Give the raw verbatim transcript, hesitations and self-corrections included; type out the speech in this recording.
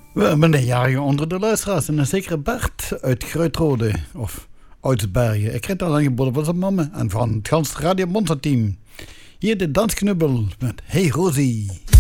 We hebben een jarige onder de luisteraars. En een zekere Bert uit Gruitrode. Of Oudsbergen. Ik kreeg dat aangeboden van zijn mama. En van het ganse Radio Monster team. Hier de dansknubbel met Hey Rosie.